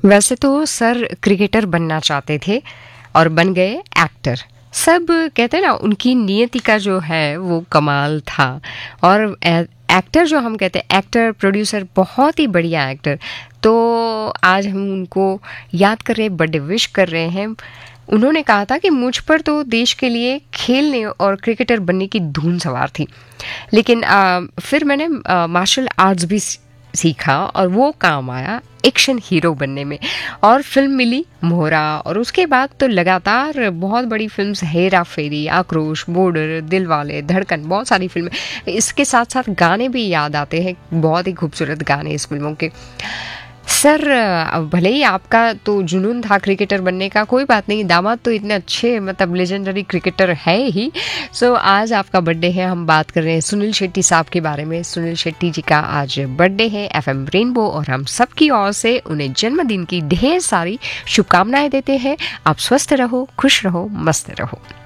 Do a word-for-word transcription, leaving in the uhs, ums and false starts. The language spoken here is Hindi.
वैसे तो सर क्रिकेटर बनना चाहते थे और बन गए एक्टर। सब कहते हैं ना, उनकी नियति का जो है वो कमाल था। और ए- एक्टर जो हम कहते हैं, एक्टर प्रोड्यूसर, बहुत ही बढ़िया एक्टर। तो आज हम उनको याद कर रहे, बर्थडे विश कर रहे हैं। उन्होंने कहा था कि मुझ पर तो देश के लिए खेलने और क्रिकेटर बनने की धुन सवार थी, लेकिन आ, फिर मैंने मार्शल आर्ट्स भी सी- सीखा और वो काम आया एक्शन हीरो बनने में। और फिल्म मिली मोहरा, और उसके बाद तो लगातार बहुत बड़ी फिल्म्स, हेरा फेरी, आक्रोश, बॉर्डर, दिलवाले, धड़कन, बहुत सारी फिल्में। इसके साथ साथ गाने भी याद आते हैं, बहुत ही खूबसूरत गाने इस फिल्मों के। सर, अ, भले ही आपका तो जुनून था क्रिकेटर बनने का, कोई बात नहीं, दामाद तो इतने अच्छे मतलब लेजेंडरी क्रिकेटर है ही। सो आज आपका बर्थडे है, हम बात कर रहे हैं सुनील शेट्टी साहब के बारे में। सुनील शेट्टी जी का आज बर्थडे है। एफएम रेनबो और हम सबकी ओर से उन्हें जन्मदिन की ढेर सारी शुभकामनाएं देते हैं। आप स्वस्थ रहो, खुश रहो, मस्त रहो।